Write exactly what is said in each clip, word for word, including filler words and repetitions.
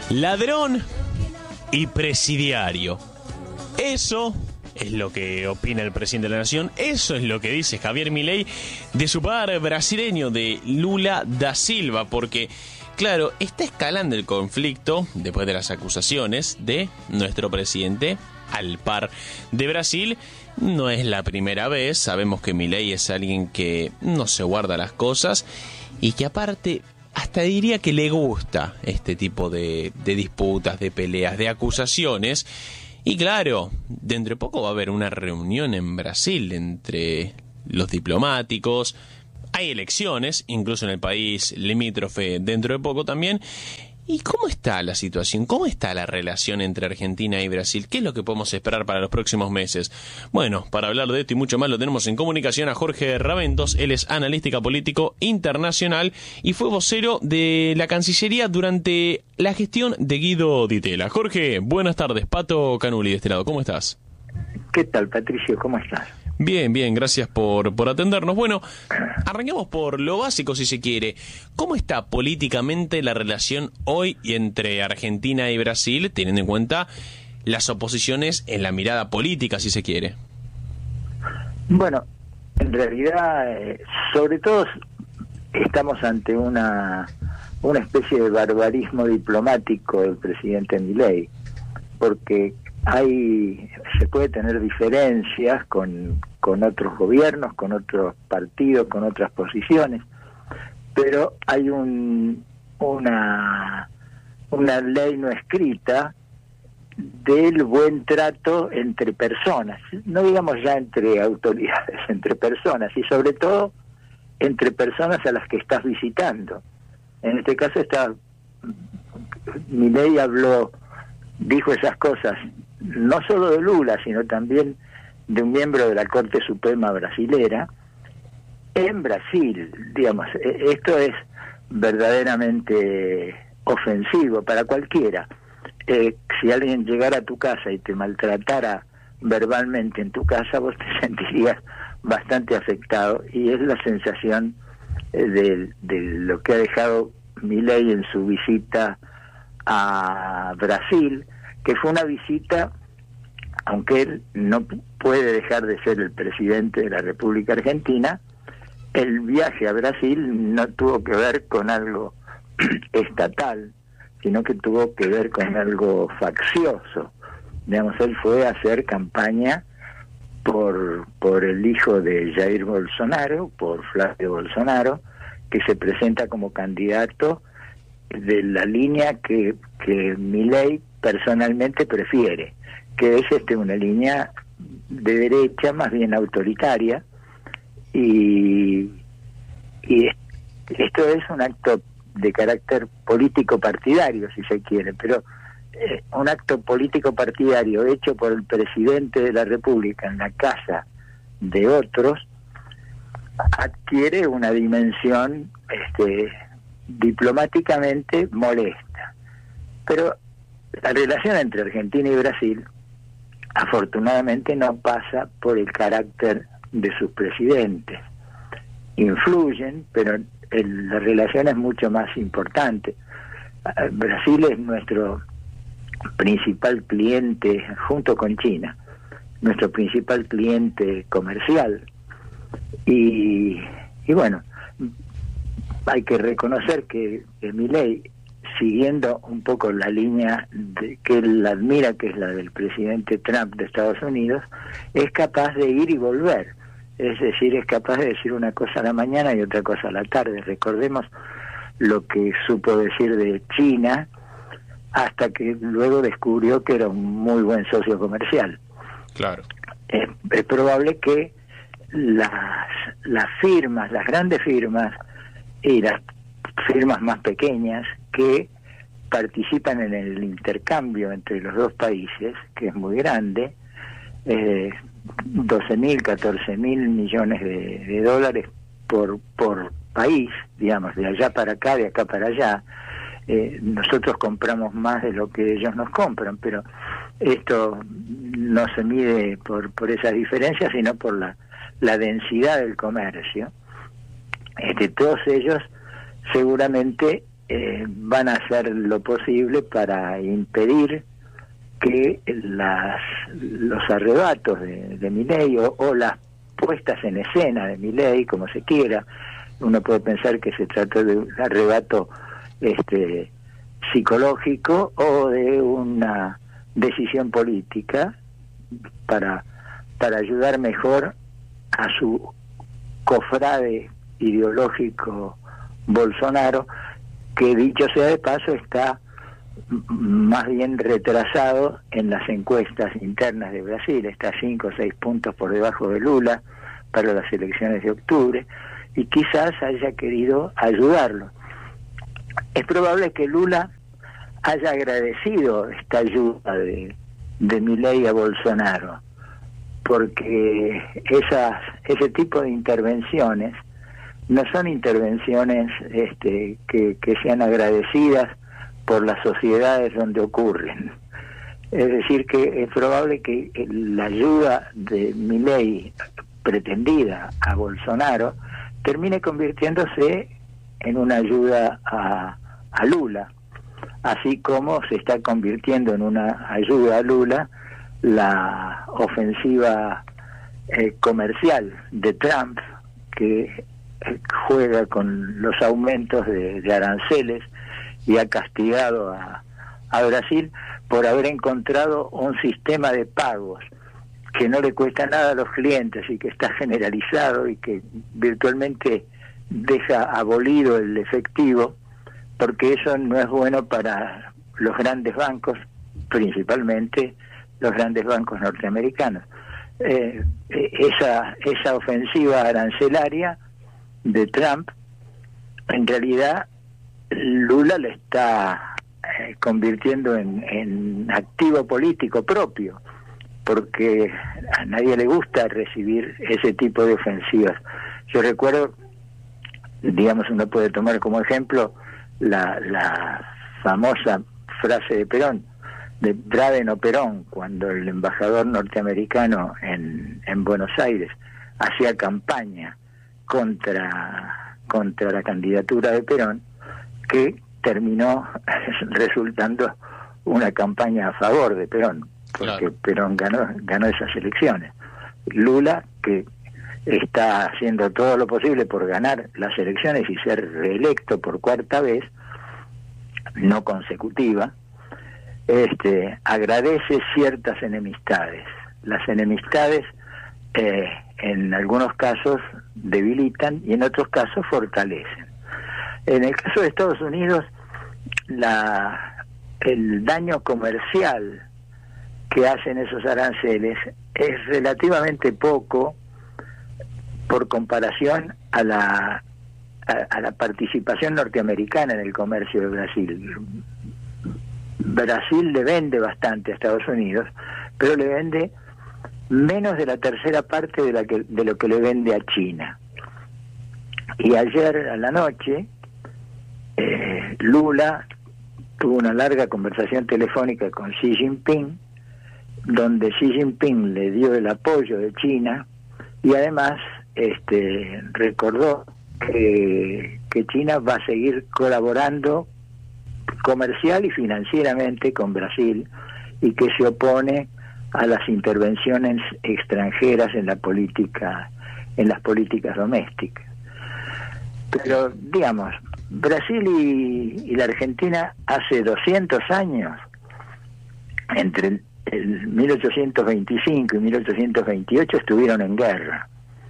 Ladrón y presidiario. Eso es lo que opina el presidente de la Nación. Eso es lo que dice Javier Milei de su par brasileño, de Lula da Silva, porque, claro, está escalando el conflicto después de las acusaciones de nuestro presidente al par de Brasil. No es la primera vez. Sabemos que Milei es alguien que no se guarda las cosas y que aparte hasta diría que le gusta este tipo de, de disputas, de peleas, de acusaciones. Y claro, dentro de poco va a haber una reunión en Brasil entre los diplomáticos. Hay elecciones, incluso en el país limítrofe dentro de poco también. ¿Y cómo está la situación? ¿Cómo está la relación entre Argentina y Brasil? ¿Qué es lo que podemos esperar para los próximos meses? Bueno, para hablar de esto y mucho más lo tenemos en comunicación a Jorge Raventos. Él es analista político internacional y fue vocero de la Cancillería durante la gestión de Guido Di Tella. Jorge, buenas tardes. Pato Canuli de este lado, ¿cómo estás? ¿Qué tal, Patricio? ¿Cómo estás? Bien, bien, gracias por, por atendernos. Bueno, arranquemos por lo básico, si se quiere. ¿Cómo está políticamente la relación hoy entre Argentina y Brasil, teniendo en cuenta las oposiciones en la mirada política, si se quiere? Bueno, en realidad, eh, sobre todo estamos ante una, una especie de barbarismo diplomático del presidente Milei, porque hay se puede tener diferencias con, con otros gobiernos, con otros partidos, con otras posiciones, pero hay un una una ley no escrita del buen trato entre personas, no digamos ya entre autoridades, entre personas, y sobre todo entre personas a las que estás visitando. En este caso está Milei habló dijo esas cosas no solo de Lula, sino también de un miembro de la Corte Suprema brasilera en Brasil. Digamos, esto es verdaderamente ofensivo para cualquiera. Eh, si alguien llegara a tu casa y te maltratara verbalmente en tu casa, vos te sentirías bastante afectado, y es la sensación eh, de, de lo que ha dejado Milei en su visita a Brasil, que fue una visita, aunque él no puede dejar de ser el presidente de la República Argentina, el viaje a Brasil no tuvo que ver con algo estatal, sino que tuvo que ver con algo faccioso. Digamos, él fue a hacer campaña por, por el hijo de Jair Bolsonaro, por Flavio Bolsonaro, que se presenta como candidato de la línea que, que Milei personalmente prefiere, que es este una línea de derecha, más bien autoritaria, y, y esto es un acto de carácter político partidario, si se quiere, pero eh, un acto político partidario hecho por el presidente de la República en la casa de otros adquiere una dimensión este, diplomáticamente molesta. Pero la relación entre Argentina y Brasil afortunadamente no pasa por el carácter de sus presidentes. Influyen, pero el, la relación es mucho más importante. Brasil es nuestro principal cliente, junto con China, nuestro principal cliente comercial. Y, y bueno, hay que reconocer que, que Milei, siguiendo un poco la línea de, que él admira, que es la del presidente Trump de Estados Unidos, es capaz de ir y volver. Es decir, es capaz de decir una cosa a la mañana y otra cosa a la tarde. Recordemos lo que supo decir de China, hasta que luego descubrió que era un muy buen socio comercial. Claro. Es, es probable que las, las firmas, las grandes firmas y las firmas más pequeñas que participan en el intercambio entre los dos países, que es muy grande, eh, doce mil, catorce mil millones de, de dólares por, por país, digamos, de allá para acá, de acá para allá. Eh, nosotros compramos más de lo que ellos nos compran, pero esto no se mide por, por esas diferencias, sino por la, la densidad del comercio. Este, todos ellos seguramente eh, van a hacer lo posible para impedir que las, los arrebatos de, de Milei o, o las puestas en escena de Milei, como se quiera, uno puede pensar que se trata de un arrebato este, psicológico o de una decisión política para, para ayudar mejor a su cofrade ideológico Bolsonaro, que dicho sea de paso está más bien retrasado en las encuestas internas de Brasil, está cinco o seis puntos por debajo de Lula para las elecciones de octubre, y quizás haya querido ayudarlo. Es probable que Lula haya agradecido esta ayuda de, de Milei a Bolsonaro, porque esas, ese tipo de intervenciones no son intervenciones este, que, que sean agradecidas por las sociedades donde ocurren. Es decir, que es probable que la ayuda de Milei pretendida a Bolsonaro termine convirtiéndose en una ayuda a, a Lula, así como se está convirtiendo en una ayuda a Lula la ofensiva eh, comercial de Trump, que eh, juega con los aumentos de, de aranceles y ha castigado a, a Brasil por haber encontrado un sistema de pagos que no le cuesta nada a los clientes y que está generalizado y que virtualmente deja abolido el efectivo, porque eso no es bueno para los grandes bancos, principalmente los grandes bancos norteamericanos. Eh, esa, esa ofensiva arancelaria de Trump, en realidad Lula le está eh, convirtiendo en, en activo político propio, porque a nadie le gusta recibir ese tipo de ofensivas. Yo recuerdo, digamos, uno puede tomar como ejemplo la, la famosa frase de Perón, de Braden o Perón, cuando el embajador norteamericano en, en Buenos Aires hacía campaña contra, contra la candidatura de Perón, que terminó resultando una campaña a favor de Perón, porque claro, Perón ganó, ganó esas elecciones. Lula, que está haciendo todo lo posible por ganar las elecciones y ser reelecto por cuarta vez, no consecutiva, este, agradece ciertas enemistades. Las enemistades eh, en algunos casos debilitan y en otros casos fortalecen. En el caso de Estados Unidos, la, el daño comercial que hacen esos aranceles es relativamente poco por comparación a la, a, a la participación norteamericana en el comercio de Brasil. Brasil le vende bastante a Estados Unidos, pero le vende menos de la tercera parte de, la que, de lo que le vende a China. Y ayer a la noche, eh, Lula tuvo una larga conversación telefónica con Xi Jinping, donde Xi Jinping le dio el apoyo de China y además este, recordó que, que China va a seguir colaborando comercial y financieramente con Brasil y que se opone a las intervenciones extranjeras en la política, en las políticas domésticas. Pero digamos, Brasil y, y la Argentina hace doscientos años, entre el mil ochocientos veinticinco y mil ochocientos veintiocho, estuvieron en guerra,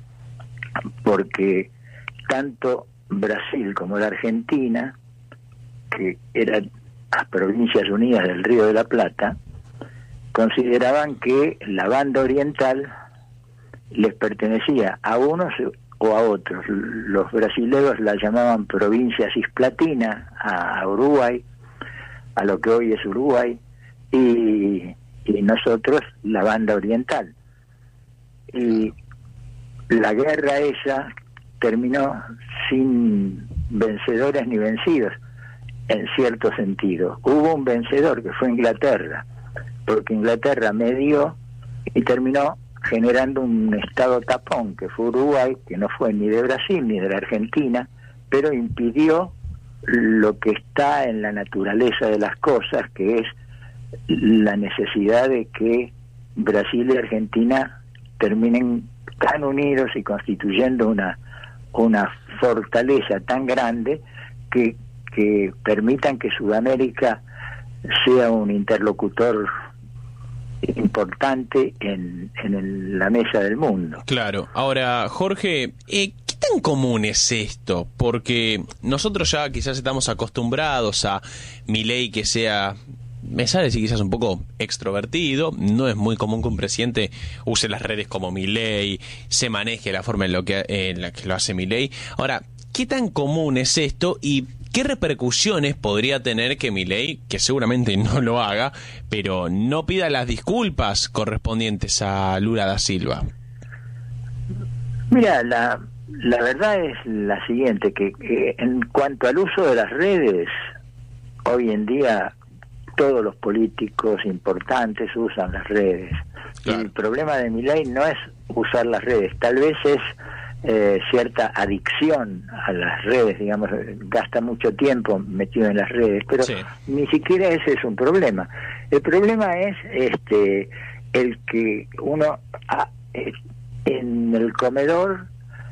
porque tanto Brasil como la Argentina, que eran las Provincias Unidas del Río de la Plata, consideraban que la banda oriental les pertenecía a unos o a otros. Los brasileños la llamaban provincia cisplatina a Uruguay, a lo que hoy es Uruguay, y, y nosotros la banda oriental. Y la guerra esa terminó sin vencedores ni vencidos, en cierto sentido. Hubo un vencedor que fue Inglaterra, porque Inglaterra medió y terminó generando un estado tapón que fue Uruguay, que no fue ni de Brasil ni de la Argentina, pero impidió lo que está en la naturaleza de las cosas, que es la necesidad de que Brasil y Argentina terminen tan unidos y constituyendo una una fortaleza tan grande que, que permitan que Sudamérica sea un interlocutor importante en, en el, la mesa del mundo. Claro. Ahora, Jorge, eh, ¿qué tan común es esto? Porque nosotros ya quizás estamos acostumbrados a Milei que sea, me sale decir quizás un poco extrovertido. No es muy común que un presidente use las redes como Milei, se maneje de la forma en, lo que, en la que lo hace Milei. Ahora, ¿qué tan común es esto y qué repercusiones podría tener que Milei, que seguramente no lo haga, pero no pida las disculpas correspondientes a Lula da Silva? Mira, la, la verdad es la siguiente, que, que en cuanto al uso de las redes, hoy en día todos los políticos importantes usan las redes. Claro. El problema de Milei no es usar las redes, tal vez es eh, cierta adicción a las redes, digamos, gasta mucho tiempo metido en las redes, pero sí, ni siquiera ese es un problema. El problema es este el que uno a, eh, en el comedor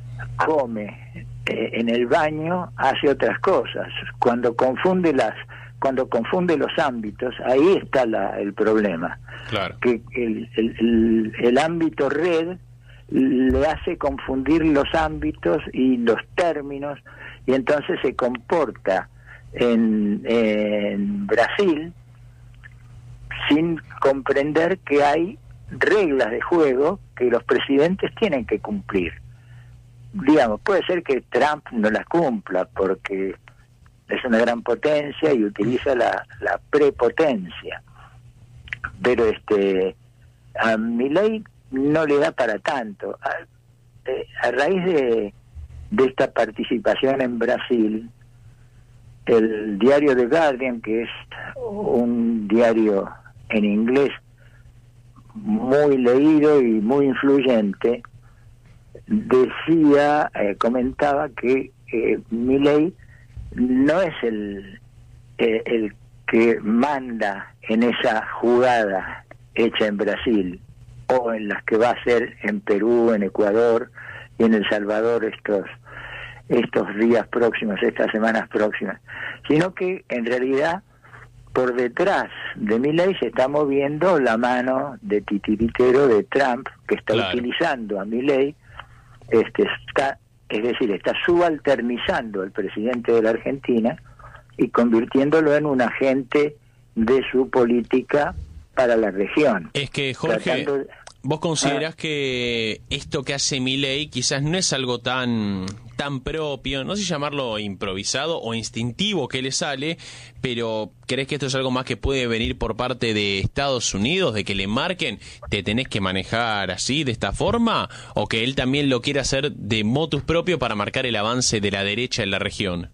come, eh, en el baño hace otras cosas. Cuando confunde las Cuando confunde los ámbitos, ahí está la, el problema. Claro. Que el, el, el, el ámbito red le hace confundir los ámbitos y los términos, y entonces se comporta en, en Brasil sin comprender que hay reglas de juego que los presidentes tienen que cumplir. Digamos, puede ser que Trump no las cumpla porque es una gran potencia y utiliza la, la prepotencia, pero este a Milei no le da para tanto. A, eh, a raíz de, de esta participación en Brasil, el diario The Guardian, que es un diario en inglés muy leído y muy influyente, decía, eh, comentaba que eh, Milei no es el, eh, el que manda en esa jugada hecha en Brasil o en las que va a hacer en Perú, en Ecuador y en El Salvador estos estos días próximos, estas semanas próximas, sino que en realidad por detrás de Milei se está moviendo la mano de titiritero de Trump, que está claro. utilizando a Milei, este está es decir, está subalternizando al presidente de la Argentina y convirtiéndolo en un agente de su política para la región. Es que, Jorge, de... ¿vos considerás ah. que esto que hace Milei quizás no es algo tan tan propio, no sé llamarlo improvisado o instintivo que le sale, pero crees que esto es algo más que puede venir por parte de Estados Unidos, de que le marquen, te tenés que manejar así, de esta forma, o que él también lo quiere hacer de motus propio para marcar el avance de la derecha en la región?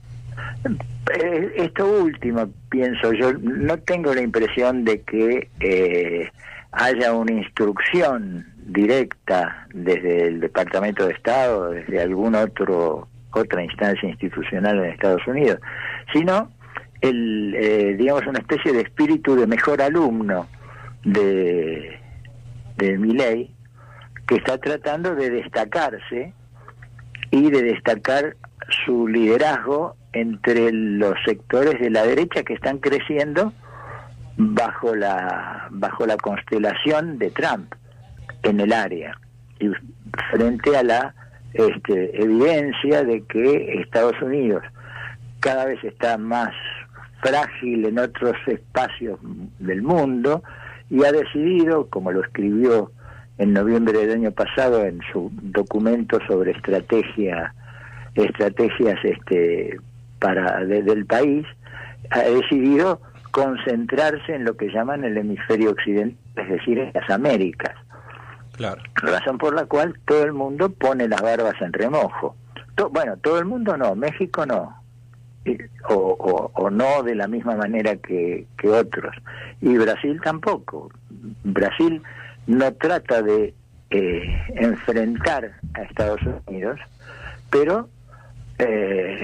Esto último, pienso yo, no tengo la impresión de que eh, haya una instrucción directa desde el Departamento de Estado, desde algún otro otra instancia institucional en Estados Unidos, sino el eh, digamos una especie de espíritu de mejor alumno de de Milei, que está tratando de destacarse y de destacar su liderazgo entre los sectores de la derecha que están creciendo bajo la bajo la constelación de Trump en el área, y frente a la este, evidencia de que Estados Unidos cada vez está más frágil en otros espacios del mundo y ha decidido, como lo escribió en noviembre del año pasado en su documento sobre estrategia estrategias este para de, del país, ha decidido concentrarse en lo que llaman el hemisferio occidental, es decir, en las Américas. Claro. Razón por la cual todo el mundo pone las barbas en remojo. To, bueno, todo el mundo no, México no, y, o, o, o no de la misma manera que, que otros, y Brasil tampoco. Brasil no trata de eh, enfrentar a Estados Unidos, pero eh,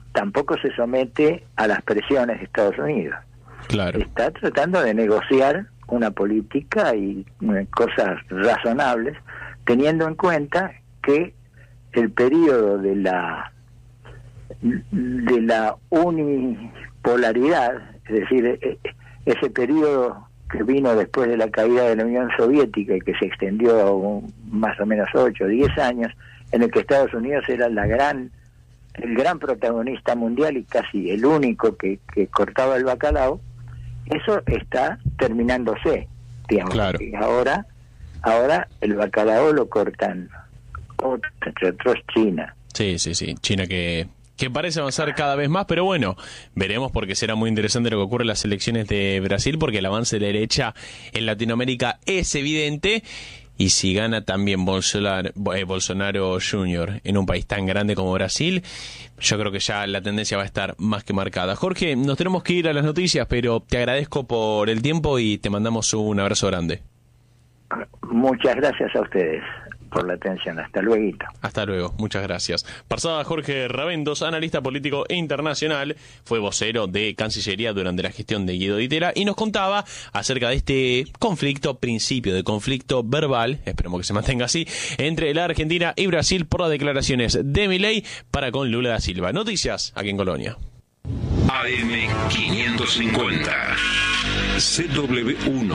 tampoco se somete a las presiones de Estados Unidos. Claro. Está tratando de negociar una política y eh, cosas razonables, teniendo en cuenta que el periodo de la de la unipolaridad, es decir, ese periodo que vino después de la caída de la Unión Soviética y que se extendió más o menos ocho o diez años, en el que Estados Unidos era la gran el gran protagonista mundial y casi el único que, que cortaba el bacalao, eso está terminándose, digamos. Claro. Y ahora, ahora el bacalao lo cortan otros, entre otros China. Sí, sí, sí, China que... que parece avanzar cada vez más, pero bueno, veremos porque será muy interesante lo que ocurre en las elecciones de Brasil, porque el avance de la derecha en Latinoamérica es evidente, y si gana también Bolsonaro, eh, Bolsonaro junior en un país tan grande como Brasil, yo creo que ya la tendencia va a estar más que marcada. Jorge, nos tenemos que ir a las noticias, pero te agradezco por el tiempo y te mandamos un abrazo grande. Muchas gracias a ustedes por la atención. Hasta luego. Hasta luego, muchas gracias. Pasaba Jorge Raventos, analista político e internacional, fue vocero de Cancillería durante la gestión de Guido Di Tella y nos contaba acerca de este conflicto, principio de conflicto verbal, esperemos que se mantenga así, entre la Argentina y Brasil por las declaraciones de Milei para con Lula da Silva. Noticias aquí en Colonia. A M quinientos cincuenta, C W uno.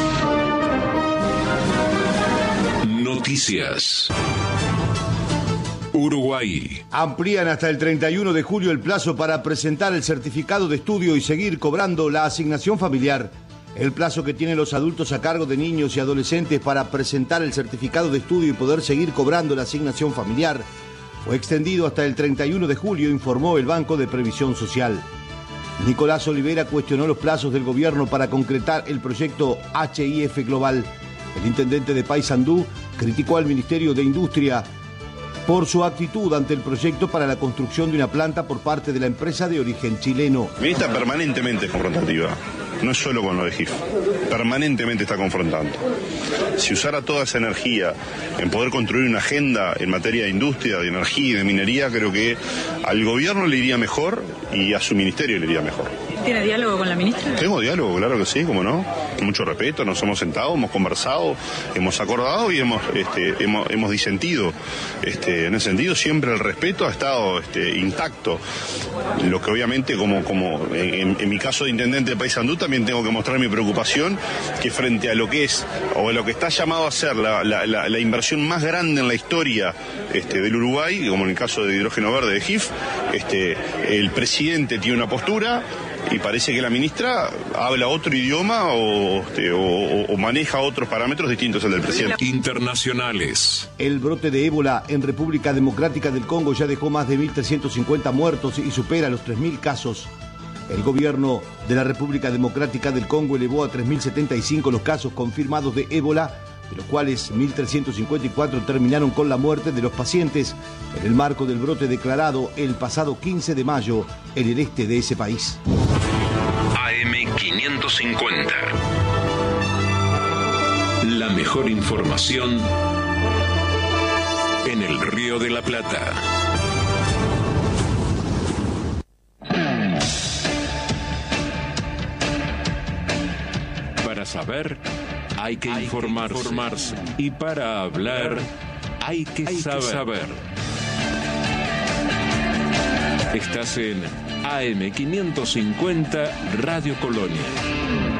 Noticias. Uruguay. Amplían hasta el treinta y uno de julio el plazo para presentar el certificado de estudio y seguir cobrando la asignación familiar. El plazo que tienen los adultos a cargo de niños y adolescentes para presentar el certificado de estudio y poder seguir cobrando la asignación familiar fue extendido hasta el treinta y uno de julio, informó el Banco de Previsión Social. Nicolás Olivera cuestionó los plazos del gobierno para concretar el proyecto H I F Global. El intendente de Paysandú criticó al Ministerio de Industria por su actitud ante el proyecto para la construcción de una planta por parte de la empresa de origen chileno. La ministra permanentemente es confrontativa, no es solo con lo de G I F, permanentemente está confrontando. Si usara toda esa energía en poder construir una agenda en materia de industria, de energía y de minería, creo que al gobierno le iría mejor y a su ministerio le iría mejor. ¿Tiene diálogo con la ministra? Tengo diálogo, claro que sí, cómo no. Con mucho respeto, nos hemos sentado, hemos conversado, hemos acordado y hemos este, hemos, hemos disentido. Este, en ese sentido, siempre el respeto ha estado este, intacto. Lo que obviamente, como, como en, en mi caso de intendente de Paysandú, también tengo que mostrar mi preocupación, que frente a lo que es, o a lo que está llamado a ser la, la, la, la inversión más grande en la historia este, del Uruguay, como en el caso de hidrógeno verde de G I F, este, el presidente tiene una postura, y parece que la ministra habla otro idioma o, este, o, o maneja otros parámetros distintos al del presidente. Internacionales. El brote de ébola en República Democrática del Congo ya dejó más de mil trescientos cincuenta muertos y supera los tres mil casos. El gobierno de la República Democrática del Congo elevó a tres mil setenta y cinco los casos confirmados de ébola, de los cuales mil trescientos cincuenta y cuatro terminaron con la muerte de los pacientes en el marco del brote declarado el pasado quince de mayo en el este de ese país. A M quinientos cincuenta. La mejor información en el Río de la Plata. Para saber, hay que, hay informarse. que informarse. Y para hablar, hay que, hay saber. que saber. Estás en A M quinientos cincuenta Radio Colonia.